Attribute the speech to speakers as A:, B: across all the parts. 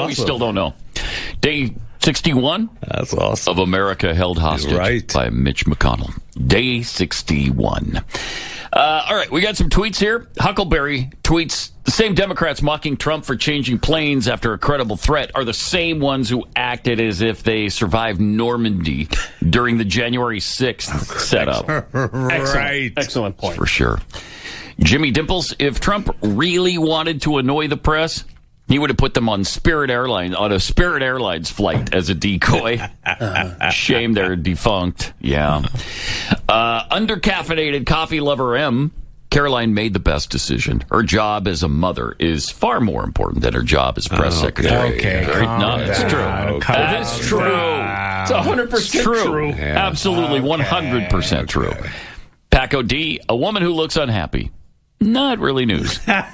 A: we still don't know. Day 61
B: That's awesome.
A: of America held hostage by Mitch McConnell. Day 61. All right, we got some tweets here. Huckleberry tweets, the same Democrats mocking Trump for changing planes after a credible threat are the same ones who acted as if they survived Normandy during the January 6th setup.
C: Excellent point.
A: For sure. Jimmy Dimples, if Trump really wanted to annoy the press, he would have put them on a Spirit Airlines flight as a decoy. Shame they're defunct. Yeah. Undercaffeinated coffee lover M. Caroline made the best decision. Her job as a mother is far more important than her job as press secretary. No, it's true. That's true.
C: It's 100% true.
A: Yeah. Absolutely, 100% true. Paco D, a woman who looks unhappy. Not really news.
B: That's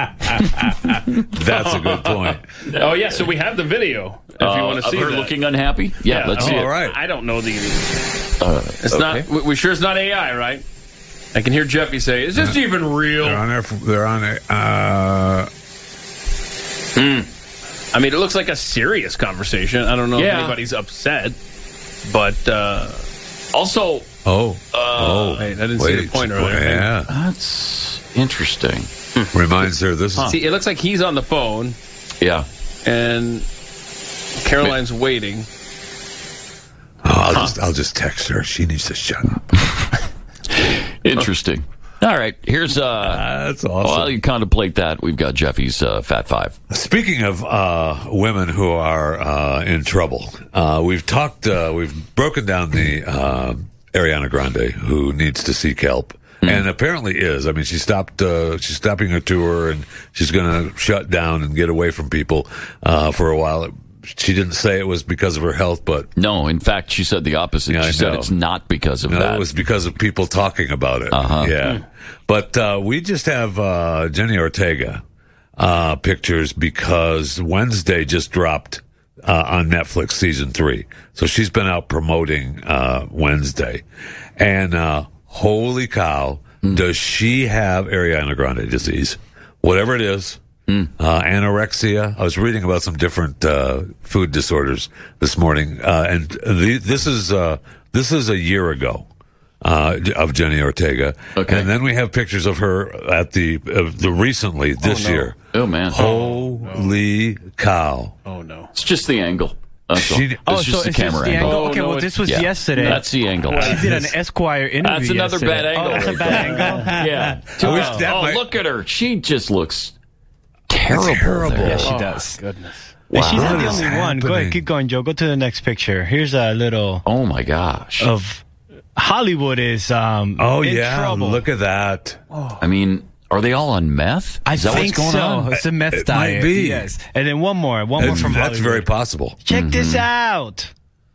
B: a good point.
C: Oh, yeah, so we have the video if you want to see
A: her looking unhappy? Yeah, let's see it.
B: All right.
C: I don't know the... it's not... We sure it's not AI, right? I can hear Jeffy say, is this even real?
B: They're on it.
C: I mean, it looks like a serious conversation. I don't know if anybody's upset, but...
A: Also...
C: Hey, I didn't see the point earlier.
B: Yeah.
A: That's interesting.
B: Reminds her this is...
C: See, it looks like he's on the phone.
A: Yeah.
C: And Caroline's waiting.
B: I'll just text her. She needs to shut up.
A: Interesting. All right, here's
B: that's awesome.
A: While you contemplate that, we've got Jeffy's Fat Five.
B: Speaking of women who are in trouble, we've broken down the Ariana Grande who needs to seek help, and apparently is. I mean, she's stopping her tour, and she's going to shut down and get away from people for a while. She didn't say it was because of her health, but...
A: No, in fact, she said the opposite. She said it's not because of that.
B: It was because of people talking about it. Yeah. But we just have Jenny Ortega pictures because Wednesday just dropped on Netflix season 3. So she's been out promoting Wednesday. And holy cow, does she have Ariana Grande disease? Whatever it is. Anorexia. I was reading about some different food disorders this morning, and this is a year ago of Jenny Ortega. Okay. And then we have pictures of her at the recently this year.
A: Oh man!
B: Holy cow!
C: Oh no!
A: It's just the angle. It's just the camera angle.
D: Okay, well, this was yesterday.
A: That's the angle.
D: She did an Esquire interview.
A: That's another
D: yesterday.
A: bad angle.
D: That's a bad angle.
A: Yeah. Look at her. She just looks terrible.
D: Yeah, she does.
C: Goodness.
D: Wow. She's not the only one. Go ahead, keep going, Joe. Go to the next picture. Here's a little.
A: Oh my gosh.
D: Of Hollywood is in trouble.
B: Look at that.
A: I mean, are they all on meth?
D: I think
A: what's going on?
D: It's a meth diet.
B: Might be.
D: Yes. And then one more from Hollywood.
B: That's very possible.
D: Check this out.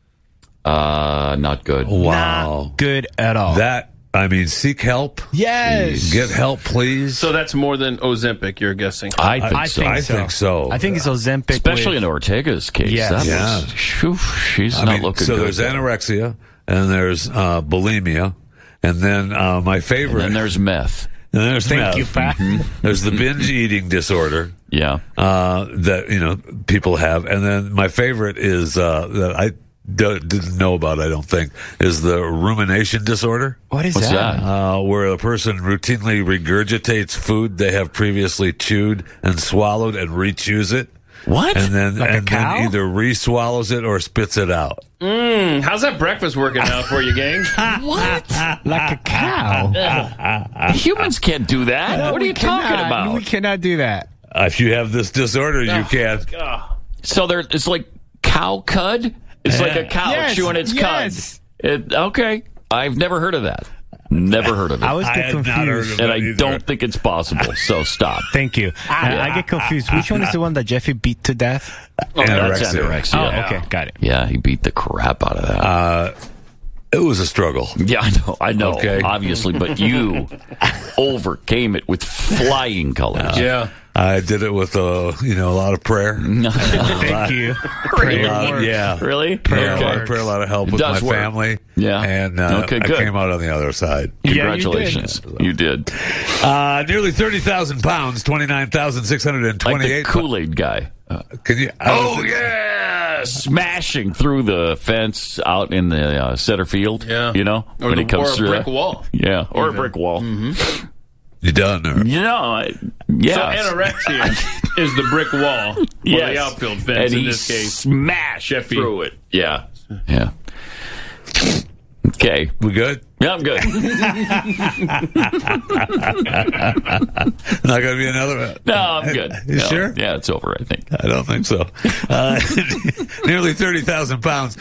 A: Not good.
B: Wow.
D: Not good at all.
B: Seek help.
D: Yes.
B: Get help, please.
C: So that's more than Ozempic, you're guessing?
A: I think so.
D: I think it's Ozempic.
A: Especially in Ortega's case.
D: Yes.
A: She's not looking good.
B: So there's anorexia, and there's bulimia, and then my favorite.
A: And then there's meth.
B: And there's
D: Thank
B: meth.
D: you, Pat.
B: There's the binge eating disorder.
A: Yeah.
B: That people have, and then my favorite is that I didn't know about. I don't think is the rumination disorder.
D: What's
A: that?
B: Where a person routinely regurgitates food they have previously chewed and swallowed and re-chews it.
A: What?
B: And then
D: Like a cow?
B: then either re-swallows it or spits it out.
C: How's that breakfast working out for you, gang?
A: What?
D: Like a cow.
A: Humans can't do that. What are you talking about?
D: We cannot do that.
B: If you have this disorder, you can't.
A: So it's like cow cud? It's like a cow chewing its cud. Okay. I've never heard of that. Never heard of it.
D: I was confused.
A: And I don't think it's possible, so stop.
D: Thank you. I get confused. Which one is the one that Jeffy beat to death?
A: That's anorexia.
D: Oh, okay. Got it.
A: Yeah, he beat the crap out of that.
B: It was a struggle.
A: Yeah, I know,
B: Okay.
A: obviously, but you overcame it with flying colors.
C: Yeah.
B: I did it with a lot of prayer.
D: Thank you.
A: Really?
B: A lot of prayer, a lot of help with my family.
A: Yeah.
B: And
A: good.
B: I came out on the other side.
A: Congratulations. You did.
B: Nearly 30,000 pounds, 29,628.
A: Like the Kool-Aid guy.
B: Can you?
A: Smashing through the fence out in the center field.
C: Yeah.
A: You know,
C: or
A: when it comes through
C: a brick wall.
A: Yeah, or a brick wall.
C: Mm-hmm.
B: You done? Or?
A: Yeah.
C: So anorexia is the brick wall, or the outfield fence
A: and
C: in this case.
A: Smash through it. Yeah. Yeah. Okay.
B: We good?
A: Yeah, I'm good.
B: Not going to be another one?
A: No, I'm good.
B: You sure?
A: Yeah, it's over, I think.
B: I don't think so. Nearly 30,000 pounds,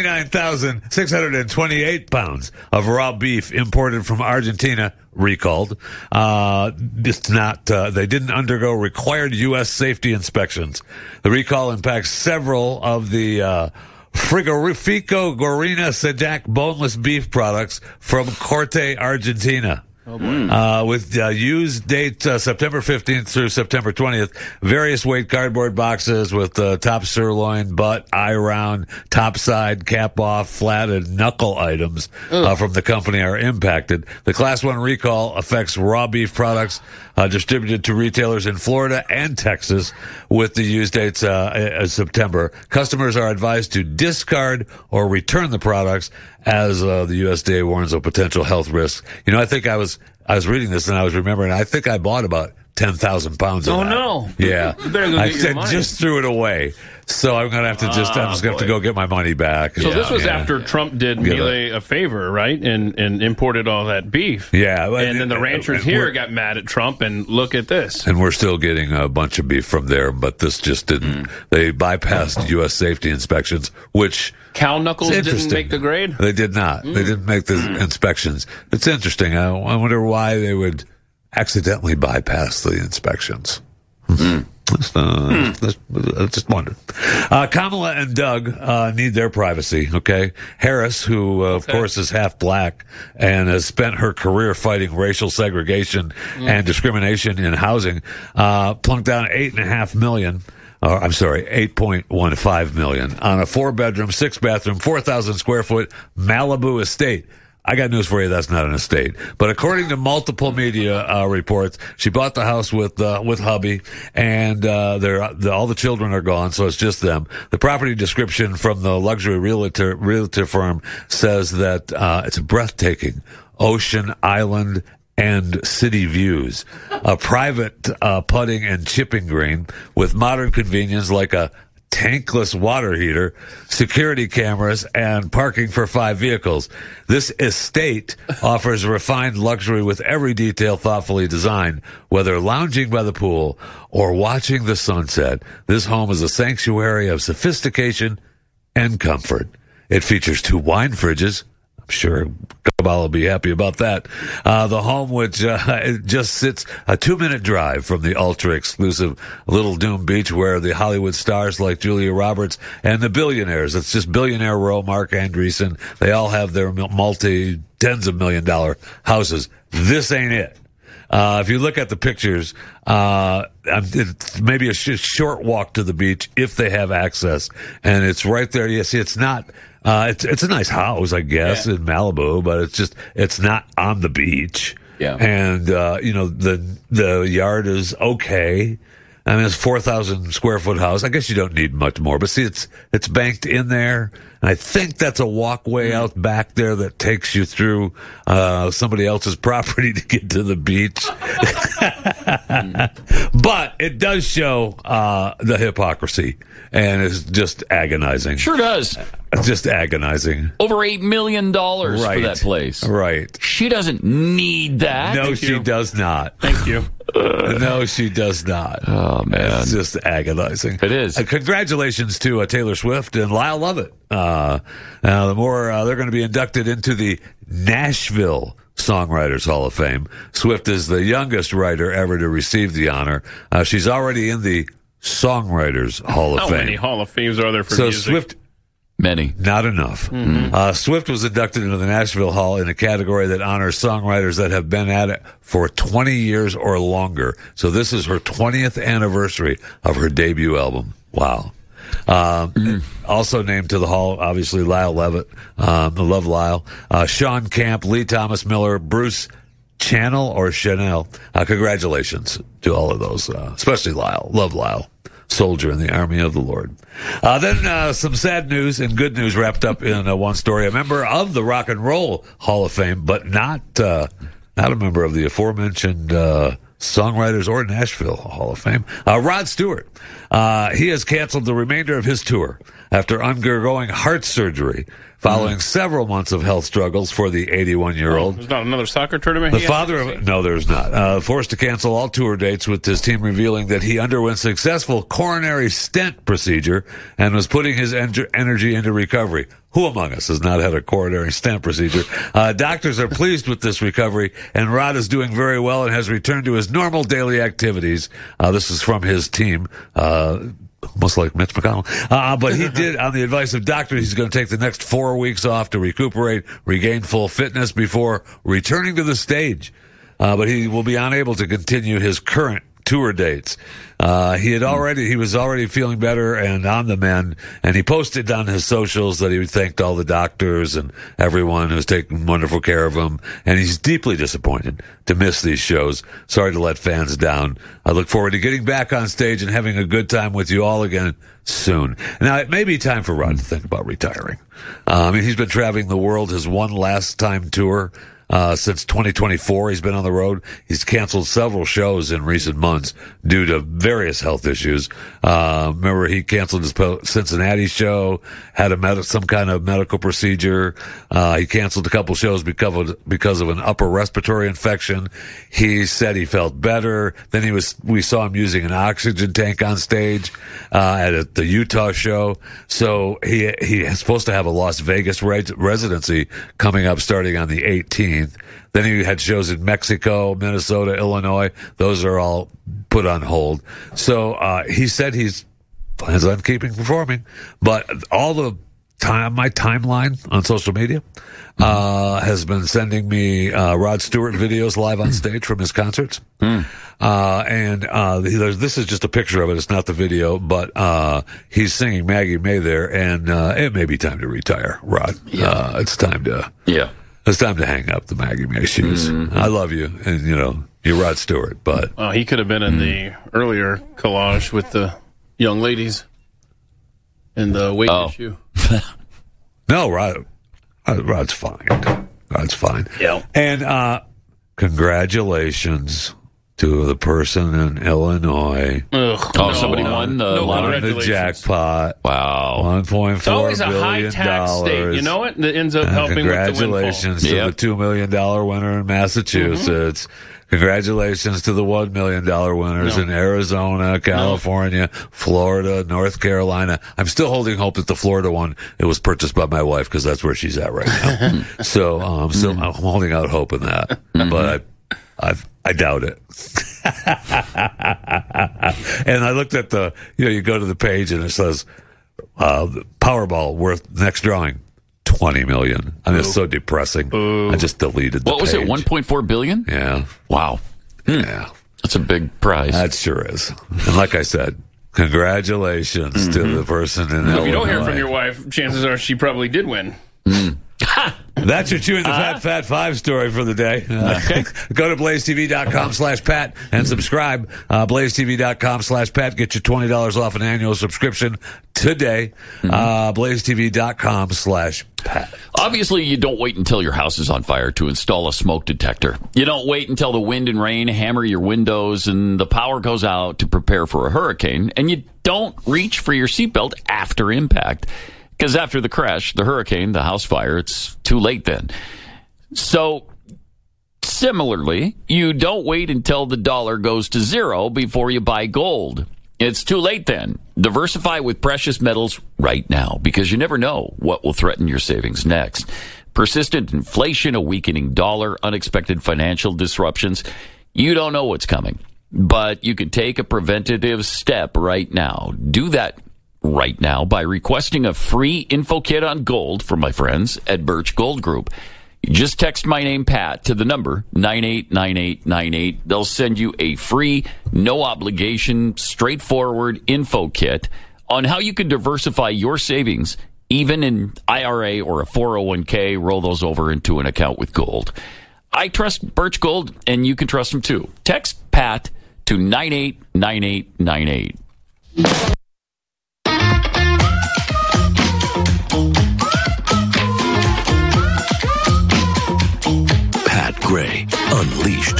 B: 29,628 pounds of raw beef imported from Argentina recalled. It's not, they didn't undergo required U.S. safety inspections. The recall impacts several of the, Frigorifico Gorina Sedac boneless beef products from Corte, Argentina.
C: Oh boy.
B: With use date September 15th through September 20th, various weight cardboard boxes with top sirloin, butt, eye round, top side, cap off, flatted knuckle items from the company are impacted. The Class 1 recall affects raw beef products distributed to retailers in Florida and Texas with the use dates September. Customers are advised to discard or return the products as the USDA warns of potential health risks. You know, I think I was reading this and I was remembering, I think I bought about 10,000 pounds of that.
C: No.
B: Yeah.
C: You better go get your money.
B: Just threw it away. So I'm going to have to I'm just going to have to go get my money back.
C: So this was after Trump did Miele a favor, right? And imported all that beef.
B: Yeah.
C: And then the ranchers here got mad at Trump, and look at this.
B: And we're still getting a bunch of beef from there, but this just didn't. They bypassed U.S. safety inspections, which...
C: Cow knuckles didn't make the grade?
B: They did not. They didn't make the inspections. It's interesting. I wonder why they would accidentally bypass the inspections. I just wondered. Kamala and Doug need their privacy, okay? Harris, who, of course, is half black and has spent her career fighting racial segregation and discrimination in housing, plunked down $8.5 million. $8.15 million on a 4-bedroom, 6-bathroom, 4,000 square foot Malibu estate. I got news for you. That's not an estate. But according to multiple media reports, she bought the house with hubby, and all the children are gone, so it's just them. The property description from the luxury realtor firm says that it's a breathtaking ocean, island, and city views. A private putting and chipping green with modern convenience like a tankless water heater, security cameras, and parking for 5 vehicles. This estate offers refined luxury with every detail thoughtfully designed. Whether lounging by the pool or watching the sunset, this home is a sanctuary of sophistication and comfort. It features 2 wine fridges. I'm sure Kabbalah will be happy about that. The home, which it just sits a 2-minute drive from the ultra-exclusive Little Doom Beach, where the Hollywood stars like Julia Roberts and the billionaires, it's just Billionaire Row, Mark Andreesen, they all have their tens of $1 million houses. This ain't it. If you look at the pictures, it's maybe a short walk to the beach if they have access, and it's right there. You see, it's not. It's a nice house, I guess, in Malibu, but it's not on the beach.
A: Yeah,
B: and the yard is okay. I mean, it's 4,000 square foot house. I guess you don't need much more, but see, it's banked in there. And I think that's a walkway out back there that takes you through somebody else's property to get to the beach. But it does show the hypocrisy, and it's just agonizing.
A: Sure does.
B: It's just agonizing.
A: Over $8 million for that place.
B: Right.
A: She doesn't need that.
B: No, she does not.
C: Thank you.
B: No, she does not.
A: Oh, man.
B: It's just agonizing.
A: It is.
B: Congratulations to Taylor Swift and Lyle Lovett. They're going to be inducted into the Nashville Songwriters Hall of Fame. Swift is the youngest writer ever to receive the honor. She's already in the Songwriters Hall of Fame.
C: How many Hall of Fames are there for music?
B: Swift...
A: Many.
B: Not enough. Mm-hmm. Swift was inducted into the Nashville Hall in a category that honors songwriters that have been at it for 20 years or longer. So this is her 20th anniversary of her debut album. Wow. Also named to the Hall, obviously, Lyle Lovett. I love Lyle. Sean Camp, Lee Thomas Miller, Bruce Channel or Chanel. Congratulations to all of those, especially Lyle. Love Lyle. soldier in the army of the Lord. Then some sad news and good news wrapped up in one story. A member of the Rock and Roll Hall of Fame, but not a member of the aforementioned Songwriters or Nashville Hall of Fame, Rod Stewart. He has canceled the remainder of his tour after undergoing heart surgery following several months of health struggles for the 81-year-old.
C: There's not another soccer tournament?
B: No, there's not. Forced to cancel all tour dates, with his team revealing that he underwent successful coronary stent procedure and was putting his energy into recovery. Who among us has not had a coronary stent procedure? Doctors are pleased with this recovery, and Rod is doing very well and has returned to his normal daily activities. This is from his team. Almost like Mitch McConnell. But he did, on the advice of doctors, he's going to take the next 4 weeks off to recuperate, regain full fitness before returning to the stage. But he will be unable to continue his current tour dates. He was already feeling better and on the mend, and he posted on his socials that he thanked all the doctors and everyone who's taken wonderful care of him, and he's deeply disappointed to miss these shows. Sorry to let fans down. I look forward to getting back on stage and having a good time with you all again soon. Now, it may be time for Rod to think about retiring. He's been traveling the world, his one last time tour. Since 2024, he's been on the road. He's canceled several shows in recent months due to various health issues. Remember, he canceled his Cincinnati show, had some kind of medical procedure. He canceled a couple shows because of an upper respiratory infection. He said he felt better. Then we saw him using an oxygen tank on stage at the Utah show. So he is supposed to have a Las Vegas residency coming up starting on the 18th. Then he had shows in Mexico, Minnesota, Illinois. Those are all put on hold. So he said he plans on keeping performing. But all the time, my timeline on social media has been sending me Rod Stewart videos live on stage from his concerts. This is just a picture of it. It's not the video, but he's singing Maggie May there, and it may be time to retire, Rod.
A: Yeah.
B: It's time to...
A: Yeah.
B: It's time to hang up the Maggie May shoes. I love you, and you're Rod Stewart, but
C: he could have been in the earlier collage with the young ladies and the weight issue.
B: No, Rod's fine. Rod's fine.
C: Yeah.
B: And congratulations to the person in Illinois.
A: Somebody won
B: the jackpot.
A: Wow.
B: $1.4 billion.
C: It's always a high-tax state, you know it? That ends up helping with the windfall.
B: Congratulations to the $2 million winner in Massachusetts. Congratulations to the $1 million winners in Arizona, California, Florida, North Carolina. I'm still holding hope that the Florida one, it was purchased by my wife because that's where she's at right now. So I'm holding out hope in that. But I doubt it. And I looked at you go to the page and it says, Powerball worth next drawing, $20 million. I mean, it's so depressing. I just deleted the page.
A: What was it, $1.4 billion?
B: Yeah.
A: Wow.
B: Yeah.
A: That's a big prize.
B: That sure is. And like I said, congratulations to the person in Illinois.
C: If you don't hear from your wife, chances are she probably did win.
B: That's your Chewing the Fat 5 story for the day. Go to blazetv.com/Pat and subscribe. blazetv.com/Pat. Get your $20 off an annual subscription today. blazetv.com/Pat.
A: Obviously, you don't wait until your house is on fire to install a smoke detector. You don't wait until the wind and rain hammer your windows and the power goes out to prepare for a hurricane. And you don't reach for your seatbelt after impact. Because after the crash, the hurricane, the house fire, it's too late then. So, similarly, you don't wait until the dollar goes to zero before you buy gold. It's too late then. Diversify with precious metals right now, because you never know what will threaten your savings next. Persistent inflation, a weakening dollar, unexpected financial disruptions. You don't know what's coming, but you can take a preventative step right now. Do that right now by requesting a free info kit on gold from my friends at Birch Gold Group. You just text my name, Pat, to the number 989898. They'll send you a free, no obligation, straightforward info kit on how you can diversify your savings, even in IRA or a 401k, roll those over into an account with gold. I trust Birch Gold, and you can trust them too. Text Pat to 989898.
E: Pat Gray Unleashed.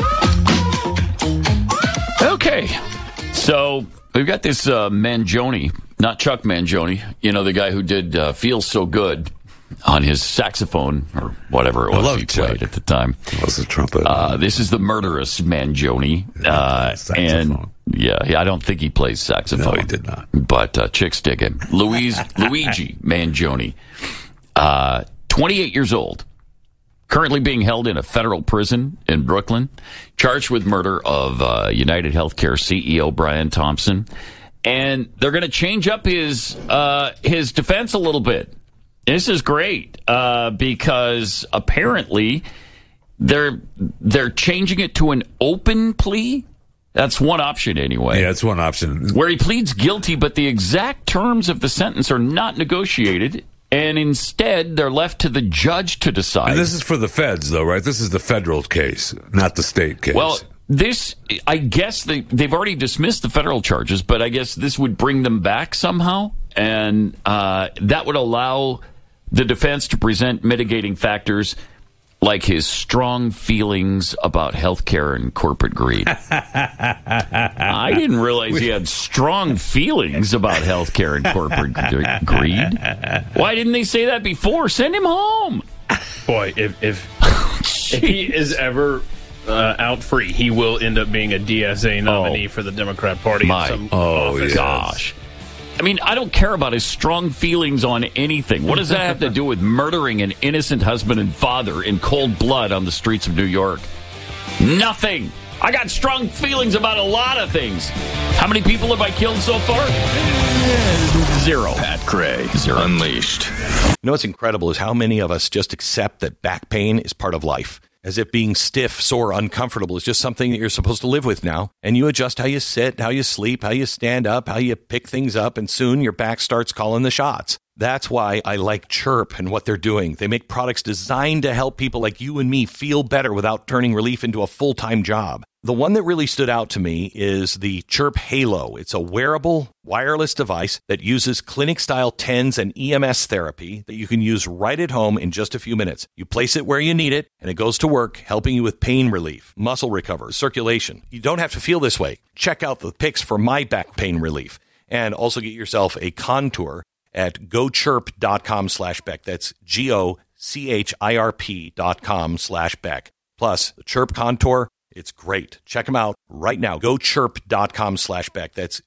A: Okay, so we've got this Mangione, not Chuck Mangione, the guy who did Feel So Good on his saxophone or whatever it was he played at the time.
B: It was a trumpet.
A: This is the murderous Mangione. And I don't think he plays saxophone.
B: No, he did not.
A: But chicks dig him. Luigi Mangione, 28 years old. Currently being held in a federal prison in Brooklyn, charged with murder of United Healthcare CEO Brian Thompson. And they're going to change up his defense a little bit. This is great because apparently they're changing it to an open plea. That's one option anyway.
B: Yeah, it's one option.
A: Where he pleads guilty, but the exact terms of the sentence are not negotiated. And instead, they're left to the judge to decide.
B: And this is for the feds, though, right? This is the federal case, not the state case.
A: Well, I guess they've already dismissed the federal charges, but I guess this would bring them back somehow. And that would allow the defense to present mitigating factors like his strong feelings about healthcare and corporate greed. I didn't realize he had strong feelings about healthcare and corporate greed. Why didn't they say that before? Send him home.
C: Boy, if he is ever out free, he will end up being a DSA nominee for the Democrat Party.
A: Gosh. I mean, I don't care about his strong feelings on anything. What does that have to do with murdering an innocent husband and father in cold blood on the streets of New York? Nothing. I got strong feelings about a lot of things. How many people have I killed so far? 0.
E: Pat Gray
A: 0.
E: Unleashed.
F: You know what's incredible is how many of us just accept that back pain is part of life. As if being stiff, sore, uncomfortable is just something that you're supposed to live with now. And you adjust how you sit, how you sleep, how you stand up, how you pick things up, and soon your back starts calling the shots. That's why I like Chirp and what they're doing. They make products designed to help people like you and me feel better without turning relief into a full-time job. The one that really stood out to me is the Chirp Halo. It's a wearable, wireless device that uses clinic-style TENS and EMS therapy that you can use right at home in just a few minutes. You place it where you need it, and it goes to work, helping you with pain relief, muscle recovery, circulation. You don't have to feel this way. Check out the pics for my back pain relief, and also get yourself a Contour at gochirp.com/Beck. That's GOCHIRP.com/Beck. Plus, the Chirp Contour, it's great. Check them out right now. GoChirp.com/Beck. That's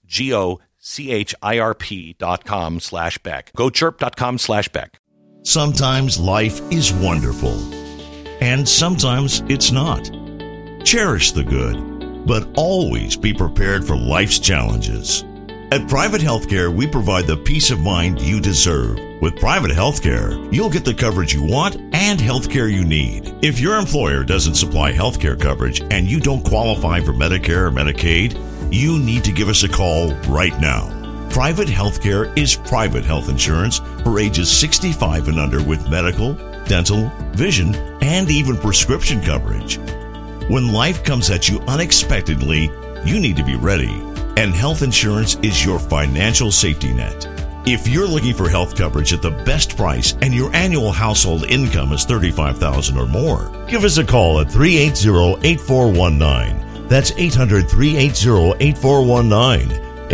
F: GOCHIRP.com/Beck. GoChirp.com/Beck.
G: Sometimes life is wonderful, and sometimes it's not. Cherish the good, but always be prepared for life's challenges. At Private Healthcare, we provide the peace of mind you deserve. With Private Healthcare, you'll get the coverage you want and healthcare you need. If your employer doesn't supply healthcare coverage and you don't qualify for Medicare or Medicaid, you need to give us a call right now. Private Healthcare is private health insurance for ages 65 and under with medical, dental, vision, and even prescription coverage. When life comes at you unexpectedly, you need to be ready. And health insurance is your financial safety net. If you're looking for health coverage at the best price and your annual household income is $35,000 or more, give us a call at 380-8419. That's 800-380-8419.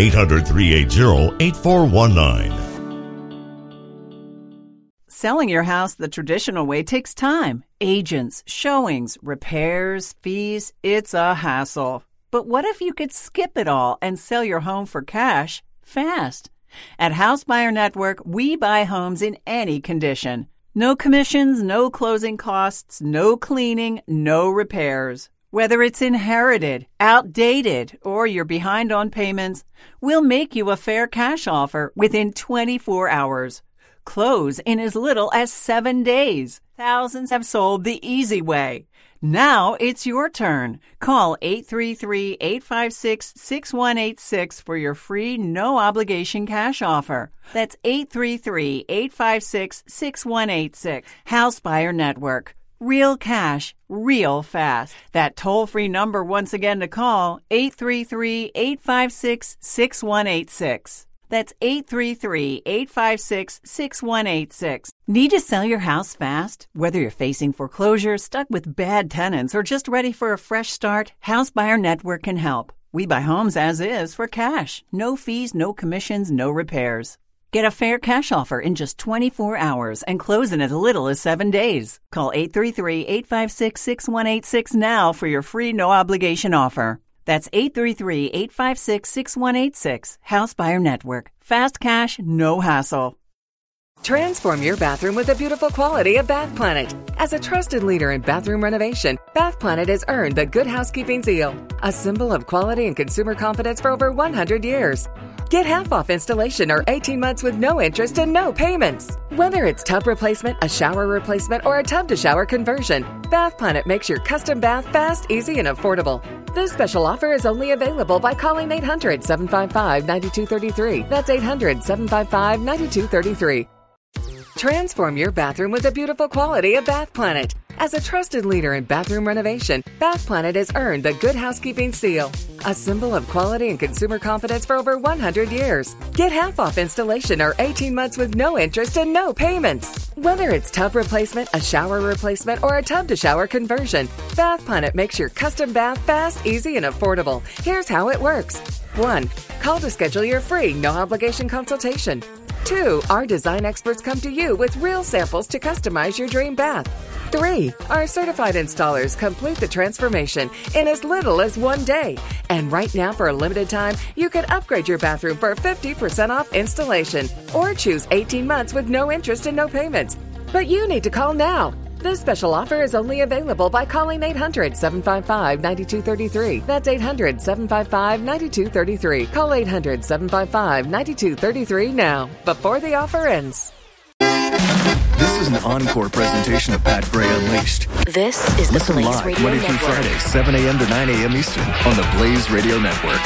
G: 800-380-8419.
H: Selling your house the traditional way takes time. Agents, showings, repairs, fees. It's a hassle. But what if you could skip it all and sell your home for cash fast? At House Buyer Network, we buy homes in any condition. No commissions, no closing costs, no cleaning, no repairs. Whether it's inherited, outdated, or you're behind on payments, we'll make you a fair cash offer within 24 hours. Close in as little as 7 days. Thousands have sold the easy way. Now it's your turn. Call 833-856-6186 for your free, no-obligation cash offer. That's 833-856-6186. House Buyer Network. Real cash, real fast. That toll-free number once again to call, 833-856-6186. That's 833-856-6186. Need to sell your house fast? Whether you're facing foreclosure, stuck with bad tenants, or just ready for a fresh start, House Buyer Network can help. We buy homes as is for cash. No fees, no commissions, no repairs. Get a fair cash offer in just 24 hours and close in as little as 7 days. Call 833-856-6186 now for your free no-obligation offer. That's 833-856-6186. House Buyer Network. Fast cash, no hassle.
I: Transform your bathroom with the beautiful quality of Bath Planet. As a trusted leader in bathroom renovation, Bath Planet has earned the Good Housekeeping seal, a symbol of quality and consumer confidence for over 100 years. Get half off installation or 18 months with no interest and no payments. Whether it's tub replacement, a shower replacement, or a tub-to-shower conversion, Bath Planet makes your custom bath fast, easy, and affordable. This special offer is only available by calling 800-755-9233. That's 800-755-9233. Transform your bathroom with the beautiful quality of Bath Planet. As a trusted leader in bathroom renovation, Bath Planet has earned the Good Housekeeping seal, a symbol of quality and consumer confidence for over 100 years. Get half off installation or 18 months with no interest and no payments. Whether it's tub replacement, a shower replacement, or a tub-to-shower conversion, Bath Planet makes your custom bath fast, easy, and affordable. Here's how it works. 1. Call to schedule your free, no-obligation consultation. 2. Our design experts come to you with real samples to customize your dream bath. 3. Our certified installers complete the transformation in as little as 1 day. And right now, for a limited time, you can upgrade your bathroom for 50% off installation or choose 18 months with no interest and no payments. But you need to call now. This special offer is only available by calling 800-755-9233. That's 800-755-9233. Call 800-755-9233 now, before the offer ends.
E: This is an encore presentation of Pat Gray Unleashed.
J: This is the
E: Listen
J: Blaze
E: live
J: Radio
E: Monday through
J: Network.
E: Friday, 7 a.m. to 9 a.m. Eastern on the Blaze Radio Network.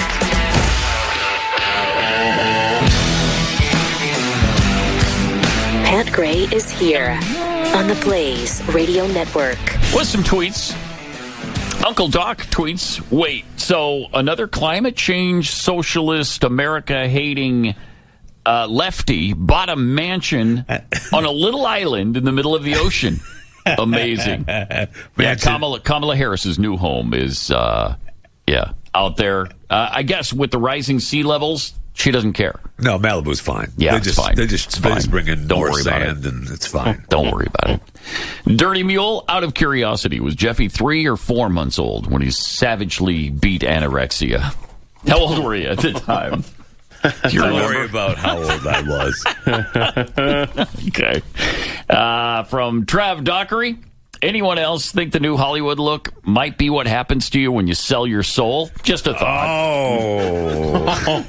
J: Pat Gray is here on the Blaze Radio Network.
A: With some tweets. Uncle Doc tweets, wait, so another climate change socialist, America-hating lefty bought a mansion on a little island in the middle of the ocean. Amazing. Yeah, Kamala Harris's new home is, out there. I guess with the rising sea levels, she doesn't care.
B: No, Malibu's fine.
A: Yeah, it's fine.
B: They just bring in more sand, and it's fine.
A: Don't worry about it. Dirty Mule, out of curiosity, was Jeffy 3 or 4 months old when he savagely beat anorexia? How old were you at the time?
B: Don't worry about how old I was.
A: Okay. From Trav Dockery. Anyone else think the new Hollywood look might be what happens to you when you sell your soul? Just a thought.
B: Oh.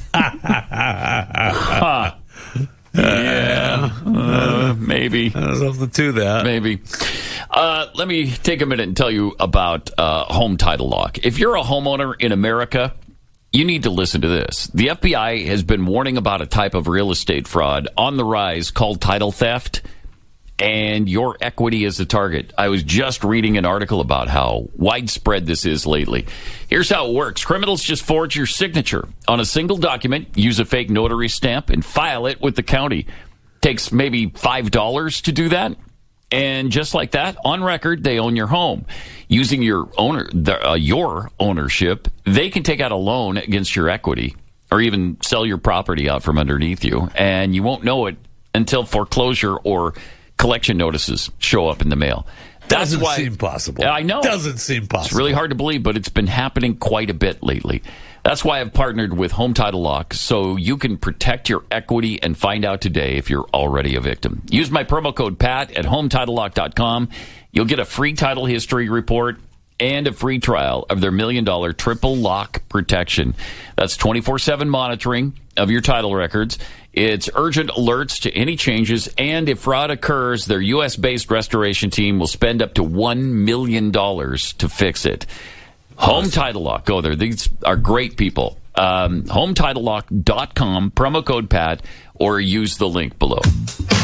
A: Maybe.
B: Something to that.
A: Maybe. Let me take a minute and tell you about home title lock. If you're a homeowner in America, you need to listen to this. The FBI has been warning about a type of real estate fraud on the rise called title theft, and your equity is the target. I was just reading an article about how widespread this is lately. Here's how it works. Criminals just forge your signature on a single document, use a fake notary stamp, and file it with the county. Takes maybe $5 to do that. And just like that, on record, they own your home. Using your ownership, they can take out a loan against your equity or even sell your property out from underneath you. And you won't know it until foreclosure or collection notices show up in the mail.
B: Doesn't seem possible.
A: I know.
B: Doesn't seem possible.
A: It's really hard to believe, but it's been happening quite a bit lately. That's why I've partnered with Home Title Lock, so you can protect your equity and find out today if you're already a victim. Use my promo code PAT at HometitleLock.com. You'll get a free title history report and a free trial of their $1 million triple lock protection. That's 24/7 monitoring of your title records. It's urgent alerts to any changes, and if fraud occurs, their U.S.-based restoration team will spend up to $1 million to fix it. Home Title Lock. Go there. These are great people. HometitleLock.com, promo code PAT, or use the link below.